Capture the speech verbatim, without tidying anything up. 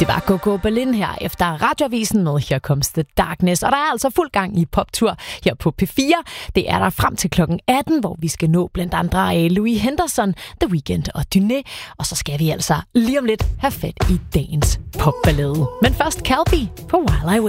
Det var Coco Berlin her efter Radioavisen med Here Comes the Darkness. Og der er altså fuld gang i poptur her på P fire. Det er der frem til klokken atten, hvor vi skal nå blandt andre Louis Henderson, The Weeknd og Duné. Og så skal vi altså lige om lidt have fat i dagens popballade. Men først Calbi på While I Wait.